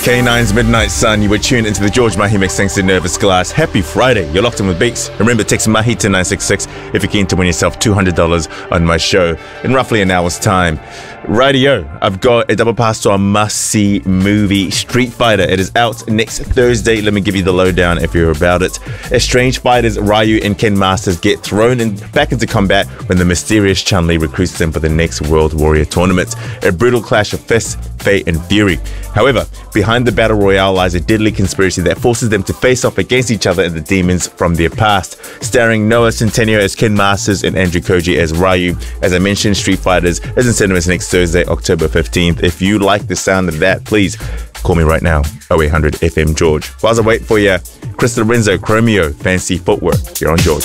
K9's Midnight Sun. You were tuned into the George Mahi mix thanks to Nervous Glass. Happy Friday. You're locked in with Beats. Remember, text Mahi to 966 if you're keen to win yourself $200 on my show in roughly an hour's time. Radio, I've got a double pass to our must-see movie, Street Fighter. It is out next Thursday. Let me give you the lowdown if you're about it. As strange fighters Ryu and Ken Masters get thrown back into combat when the mysterious Chun-Li recruits them for the next World Warrior tournament. A brutal clash of fists, fate and fury. However, behind the battle royale lies a deadly conspiracy that forces them to face off against each other and the demons from their past. Starring Noah Centineo as Ken Masters and Andrew Koji as Ryu. As I mentioned, Street Fighters is in cinemas next Thursday, October 15th. If you like the sound of that, please call me right now, 0800 FM George. Whilst I wait for you, Chris Lorenzo, Chromeo, Fancy Footwork, here on George.